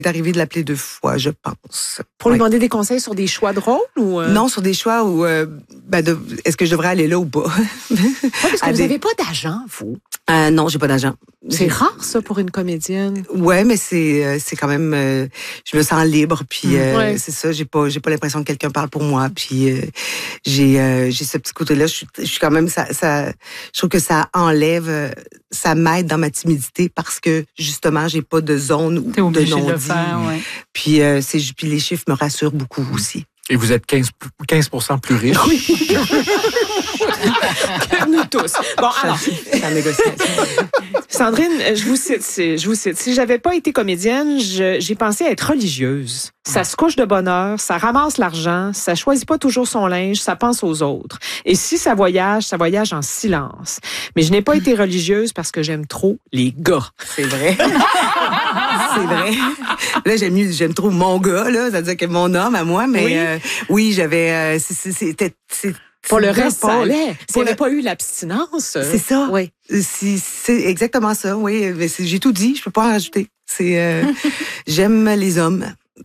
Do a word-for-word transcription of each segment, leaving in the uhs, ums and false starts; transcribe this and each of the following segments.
C'est arrivé de l'appeler deux fois, je pense. Pour lui ouais. demander des conseils sur des choix de rôle ou euh... Non, sur des choix où euh, ben de, est-ce que je devrais aller là ou pas? Ouais, parce que vous des... n'avez pas d'agent, vous. Euh, non, j'ai pas d'agent. C'est rare ça pour une comédienne. Ouais, mais c'est euh, c'est quand même euh, je me sens libre puis euh, ouais. c'est ça, j'ai pas j'ai pas l'impression que quelqu'un parle pour moi puis euh, j'ai euh, j'ai ce petit côté-là, je suis je suis quand même ça ça je trouve que ça enlève euh, ça m'aide dans ma timidité parce que justement, j'ai pas de zone ou de non-dit. De le faire, ouais. Puis euh, c'est puis les chiffres me rassurent beaucoup aussi. Et vous êtes quinze pour cent plus riche. Oui. Que nous tous. Bon, alors. C'est la négociation. Sandrine, je vous cite, je vous cite. Si j'avais pas été comédienne, je, j'ai pensé à être religieuse. Ça se couche de bonne heure, ça ramasse l'argent, ça choisit pas toujours son linge, ça pense aux autres. Et si ça voyage, ça voyage en silence. Mais je n'ai pas été religieuse parce que j'aime trop les gars. C'est vrai. C'est vrai. Là, j'aime mieux, j'aime trop mon gars, là. C'est-à-dire que mon homme à moi, mais oui, euh, oui j'avais, euh, c'était, c'est, pour le reste, ça allait. S'il n'y avait le... pas eu l'abstinence. C'est ça. Oui. C'est, c'est exactement ça, oui. Mais c'est, j'ai tout dit, je peux pas en rajouter. C'est, euh, j'aime les hommes.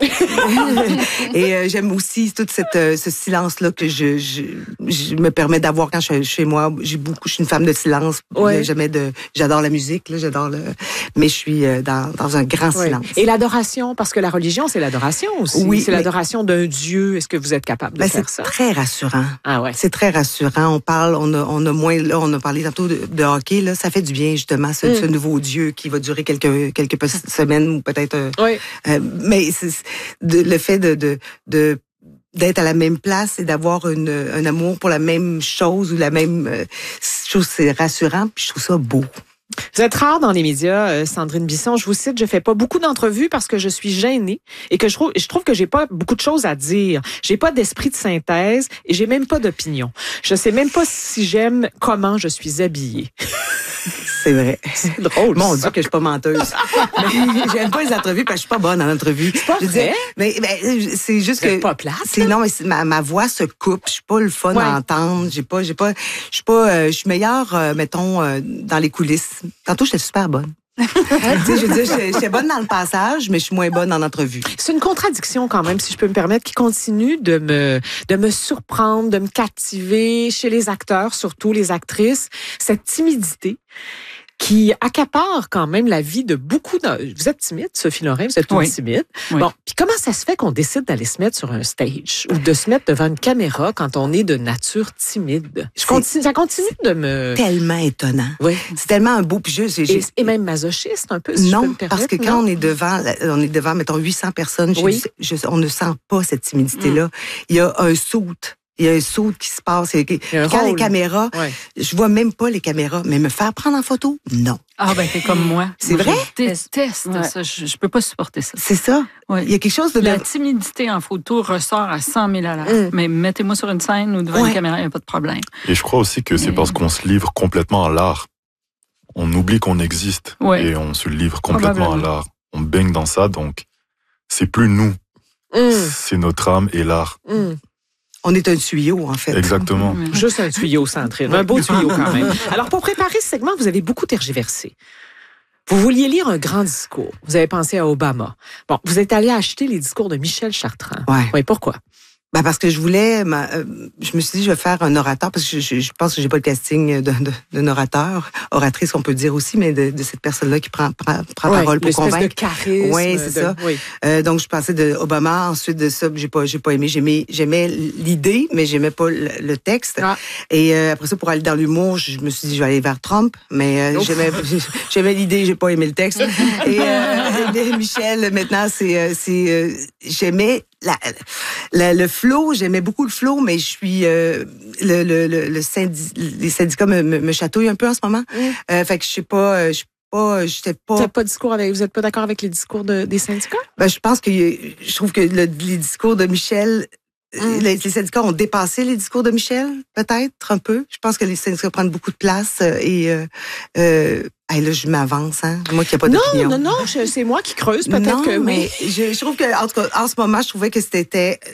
Et euh, j'aime aussi tout cette, euh, ce silence-là que je, je, je me permets d'avoir quand je suis chez moi. J'ai beaucoup, je suis une femme de silence. Ouais. Jamais de, j'adore la musique, là, j'adore le, mais je suis euh, dans, dans un grand ouais. silence. Et l'adoration, parce que la religion, c'est l'adoration aussi. Oui, c'est mais... l'adoration d'un Dieu. Est-ce que vous êtes capable de ben, faire c'est ça? C'est très rassurant. Ah ouais. C'est très rassurant. On parle, on a, on a moins, là, on a parlé tantôt de, de hockey, là. Ça fait du bien, justement, ce, mm. ce nouveau Dieu qui va durer quelques, quelques semaines ou peut-être, euh, oui. euh, mais c'est, de, le fait de, de, de d'être à la même place et d'avoir une, un amour pour la même chose ou la même euh, chose, c'est rassurant, puis je trouve ça beau. Vous êtes rare dans les médias, euh, Sandrine Bisson. Je vous cite, je fais pas beaucoup d'entrevues parce que je suis gênée et que je trouve, je trouve que j'ai pas beaucoup de choses à dire. J'ai pas d'esprit de synthèse et j'ai même pas d'opinion. Je sais même pas si j'aime comment je suis habillée. C'est vrai. C'est drôle. Mon Dieu que je suis pas menteuse. J'aime pas les entrevues parce que je suis pas bonne en entrevue. C'est pas je vrai? Dis, mais, mais c'est juste c'est que pas plate. C'est non mais c'est, ma, ma voix se coupe. Je suis pas le fun ouais. à entendre. J'ai pas, j'ai pas, je suis pas, euh, je suis meilleure, euh, mettons, euh, dans les coulisses. Tantôt j'étais super bonne. tu sais, je veux dire, j'étais bonne dans le passage, mais je suis moins bonne en entrevue. C'est une contradiction quand même, si je peux me permettre, qui continue de me de me surprendre, de me captiver chez les acteurs, surtout les actrices, cette timidité qui accapare quand même la vie de beaucoup de... Vous êtes timide, Sophie Lorrain, vous êtes toute oui. timide. Oui. Bon, puis comment ça se fait qu'on décide d'aller se mettre sur un stage ou de se mettre devant une caméra quand on est de nature timide? Je continue, ça continue de me... Tellement étonnant. Oui. C'est tellement un beau... Puis juste, et, et même masochiste un peu, si non, je peux me permettre. parce que quand non? on est devant, on est devant, mettons, huit cents personnes, oui. je, je, on ne sent pas cette timidité-là. Mm. Il y a un saute. Il y a un saut qui se passe. Et quand rôle. Les caméras, ouais. je vois même pas les caméras, mais me faire prendre en photo, non. Ah ben t'es comme moi. C'est moi, vrai? Je déteste ouais. ça. Je, je peux pas supporter ça. C'est ça. Ouais. Il y a quelque chose de... La timidité en photo ressort à cent mille à l'heure. Mm. Mais mettez-moi sur une scène ou devant ouais. une caméra, il n'y a pas de problème. Et je crois aussi que c'est parce qu'on se livre complètement à l'art. On oublie qu'on existe ouais. et on se livre complètement à l'art. On baigne dans ça, donc c'est plus nous. Mm. C'est notre âme et l'art. Mm. On est un tuyau, en fait. Exactement. Mmh. Juste un tuyau centré. Un beau tuyau, quand même. Alors, pour préparer ce segment, vous avez beaucoup tergiversé. Vous vouliez lire un grand discours. Vous avez pensé à Obama. Bon, vous êtes allé acheter les discours de Michel Chartrand. Ouais. Oui, pourquoi? Ben parce que je voulais, ma, euh, je me suis dit, je vais faire un orateur, parce que je, je pense que j'ai pas le casting de, de, d'un orateur, oratrice, on peut dire aussi, mais de, de cette personne-là qui prend, prend, prend ouais, parole pour convaincre. De charisme. Oui, c'est de, ça. Oui. Euh, donc, je pensais de Obama. Ensuite de ça, j'ai pas, j'ai pas aimé. J'aimais, j'aimais l'idée, mais j'aimais pas le, le texte. Ah. Et euh, après ça, pour aller dans l'humour, je me suis dit, je vais aller vers Trump, mais euh, j'aimais, j'aimais l'idée, j'ai pas aimé le texte. Et euh, Michel, maintenant, c'est, c'est, euh, j'aimais La, la, le flow, j'aimais beaucoup le flow, mais je suis euh, le, le, le, le syndi, les syndicats me, me, me chatouillent un peu en ce moment. Mm. Euh, fait que je sais pas, je suis pas, j'étais pas. Vous n'êtes pas discours avec, vous êtes pas d'accord avec les discours de, des syndicats? Ben je pense que je trouve que le, les discours de Michel, mm. les, les syndicats ont dépassé les discours de Michel, peut-être un peu. Je pense que les syndicats prennent beaucoup de place et euh, euh, hey, là, je m'avance, hein. Moi qui n'ai pas non, d'opinion. Non, non, non, c'est moi qui creuse, peut-être non, que mais oui. Je, je trouve que, en tout cas, en ce moment, je trouvais que c'était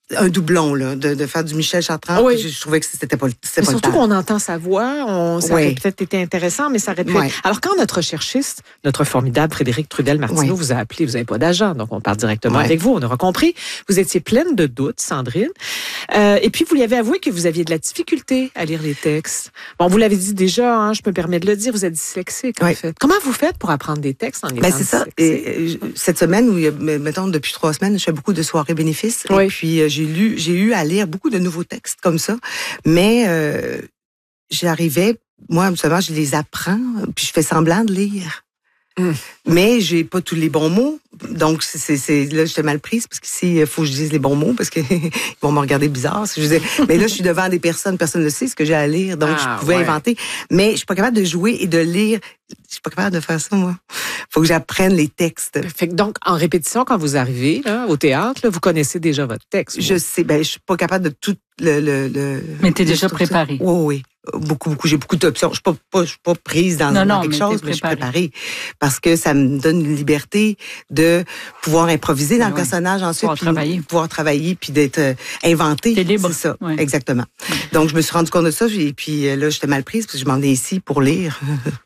un doublon, là, de, de faire du Michel Chartrand. Oui. Je, je trouvais que c'était pas, c'était mais pas surtout le temps. qu'on entend sa voix, on, ça oui. aurait peut-être été intéressant, mais ça aurait pu oui. être... Alors, quand notre recherchiste, notre formidable Frédéric Trudel-Martineau oui. vous a appelé, vous n'avez pas d'agent, donc on parle directement oui. avec vous, on aura compris. Vous étiez pleine de doutes, Sandrine. Euh, et puis, vous lui avez avoué que vous aviez de la difficulté à lire les textes. Bon, vous l'avez dit déjà, hein, je me permets de le dire, vous êtes dyslexique, en oui. fait. Comment vous faites pour apprendre des textes en étant ben, c'est ça. Et, et, cette semaine, où, mettons, depuis trois semaines, je fais beaucoup de soirées bénéfices. Oui. Et puis, euh, j'ai lu, j'ai eu à lire beaucoup de nouveaux textes comme ça. Mais euh, j'arrivais, moi, seulement, je les apprends, puis je fais semblant de lire. Mmh. Mais j'ai pas tous les bons mots. Donc, c'est, c'est, là, j'étais mal prise parce qu'ici, il faut que je dise les bons mots parce qu'ils vont me regarder bizarre. Si je dis, mais là, je suis devant des personnes, personne ne sait ce que j'ai à lire. Donc, ah, je pouvais ouais. inventer. Mais je suis pas capable de jouer et de lire. Je suis pas capable de faire ça, moi. Faut que j'apprenne les textes. Fait que donc, en répétition, quand vous arrivez là, au théâtre, là, vous connaissez déjà votre texte. Je sais. Ben, je suis pas capable de tout le... le, le mais t'es déjà préparée. Oui, oui. Beaucoup, beaucoup. J'ai beaucoup d'options. Je suis pas, pas, je suis pas prise dans, non, dans non, quelque mais chose, mais je suis préparée. Parce que ça me donne une liberté de pouvoir improviser dans ouais. le personnage ensuite. Pouvoir puis travailler. Pouvoir travailler, puis d'être euh, inventé. T'es libre. C'est ça, ouais. exactement. Donc, je me suis rendu compte de ça, et puis là, j'étais mal prise, parce que je m'en ai ici pour lire.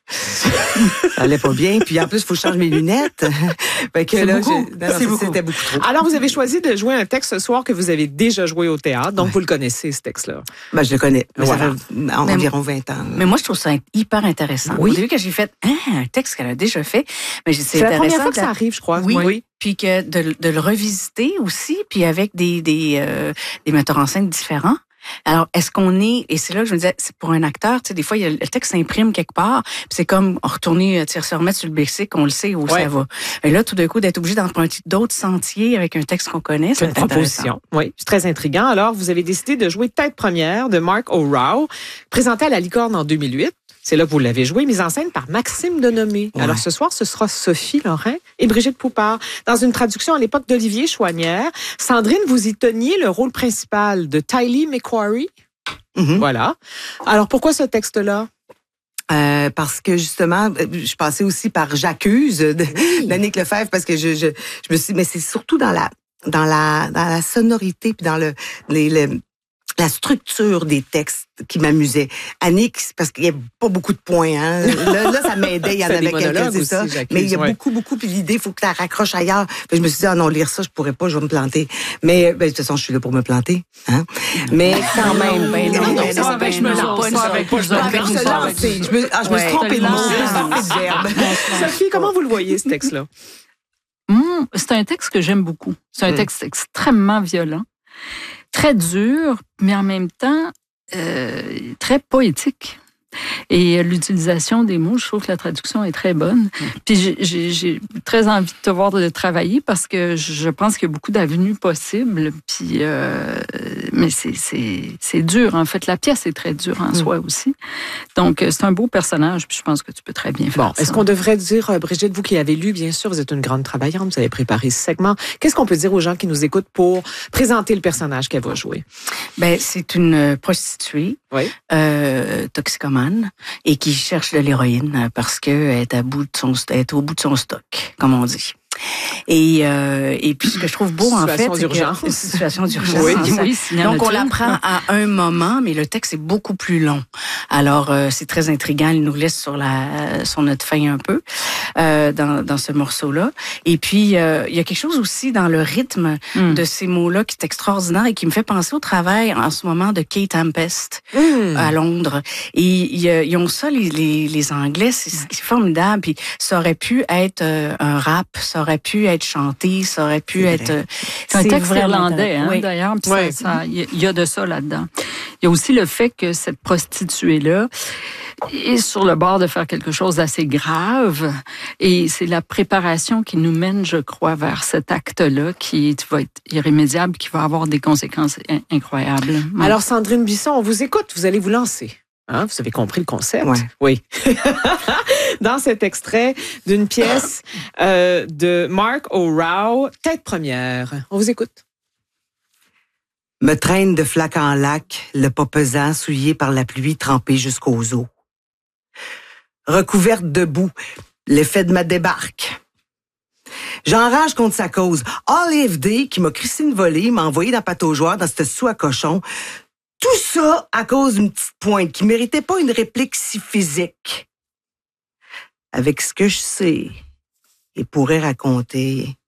Ça allait pas bien. Puis en plus, il faut que je change mes lunettes. Fait que c'est là, beaucoup. Non, non, c'est beaucoup. C'était beaucoup trop. Alors, vous avez choisi de jouer un texte ce soir que vous avez déjà joué au théâtre, donc ouais. vous le connaissez, ce texte-là. Ben, je le connais. Mais voilà. Ça fait environ mais, vingt ans. Mais moi, je trouve ça hyper intéressant. Oui. Au début, que j'ai fait ah, un texte qu'elle a déjà fait, mais c'est, c'est la première fois que ça arrive, je crois. Oui. oui. Puis que de, de le revisiter aussi, puis avec des des, euh, des metteurs en scène différents. Alors, est-ce qu'on est, et c'est là que je me disais, c'est pour un acteur, tu sais, des fois, il y a, le texte s'imprime quelque part, puis c'est comme retourner, tu sais, se remettre sur le bicycle, on le sait où ouais. ça va. Et là, tout d'un coup, d'être obligé d'emprunter d'autres sentiers avec un texte qu'on connaît, c'est une proposition. Oui, c'est très intriguant. Alors, vous avez décidé de jouer Tête première de Mark O'Rourke, présenté à la Licorne en deux mille huit. C'est là que vous l'avez joué, mise en scène par Maxime Denomé. Ouais. Alors, ce soir, ce sera Sophie Lorrain et Brigitte Poupard. Dans une traduction à l'époque d'Olivier Chouanière, Sandrine, vous y teniez le rôle principal de Tylee McQuarrie. Mm-hmm. Voilà. Alors, pourquoi ce texte-là? Euh, parce que justement, je passais aussi par J'accuse de oui. d'Annick Lefebvre parce que je, je, je me suis, mais c'est surtout dans la, dans la, dans la sonorité puis dans le, les, les la structure des textes qui m'amusait. Annick, parce qu'il y a pas beaucoup de points, hein. Là, là ça m'aidait, il y en avait quelques, c'est ça. Mais il y a ouais. beaucoup, beaucoup, puis l'idée, il faut que tu la raccroches ailleurs. Puis je me suis dit, ah non, lire ça, je pourrais pas, je vais me planter. Mais, ben, de toute façon, je suis là pour me planter, hein. Mais quand même. Ben non, non, ça avec me l'a pas, ça avec pas, je me lancer. Je me, ah, je me suis trompée de mot, je me suis trompée de verbe. Sophie, comment vous le voyez, ce texte-là? Mmh, c'est un texte que j'aime beaucoup. C'est un texte extrêmement violent. Très dur, mais en même temps euh, très poétique. Et l'utilisation des mots, je trouve que la traduction est très bonne. Puis j'ai, j'ai, j'ai très envie de te voir de travailler parce que je pense qu'il y a beaucoup d'avenues possibles. Puis, euh, mais c'est, c'est, c'est dur, en fait. La pièce est très dure en mmh. soi aussi. Donc, c'est un beau personnage, puis je pense que tu peux très bien faire bon, ça. Est-ce qu'on devrait dire, Brigitte, vous qui avez lu, bien sûr, vous êtes une grande travaillante, vous avez préparé ce segment. Qu'est-ce qu'on peut dire aux gens qui nous écoutent pour présenter le personnage qu'elle va jouer? Ben, c'est une prostituée, oui. euh, toxicomane, et qui cherche de l'héroïne parce qu'elle est à bout de son, elle est au bout de son stock, comme on dit. Et, euh, et puis, ce que je trouve beau, en fait, c'est que... Situation d'urgence. Oui, oui, donc, on l'apprend à un moment, mais le texte est beaucoup plus long. Alors, euh, c'est très intriguant. Il nous laisse sur, la, sur notre faim un peu euh, dans, dans ce morceau-là. Et puis, euh, il y a quelque chose aussi dans le rythme mm. de ces mots-là qui est extraordinaire et qui me fait penser au travail en ce moment de Kate Tempest mm. à Londres. Et ils ont ça, les, les, les Anglais, c'est, c'est formidable. Puis, ça aurait pu être euh, un rap, ça aurait pu être chanté, ça aurait pu c'est être... Vrai. C'est un texte irlandais, hein, oui. d'ailleurs. Il oui. y, y a de ça là-dedans. Il y a aussi le fait que cette prostituée-là est sur le bord de faire quelque chose d'assez grave. Et c'est la préparation qui nous mène, je crois, vers cet acte-là qui va être irrémédiable, qui va avoir des conséquences incroyables. Ouais. Alors, Sandrine Bisson, on vous écoute. Vous allez vous lancer. Hein, vous avez compris le concept? Ouais. Oui. Dans cet extrait d'une pièce euh, de Mark O'Rourke, Tête première. On vous écoute. Me traîne de flac en lac, le pas pesant, souillé par la pluie, trempé jusqu'aux os. Recouverte de boue, l'effet de ma débarque. J'enrage contre sa cause. A F D, qui m'a crissé une volée, m'a envoyé dans pâte aux joueurs, dans cette sou à cochon. Tout ça à cause d'une petite pointe qui méritait pas une réplique si physique. Avec ce que je sais et pourrais raconter,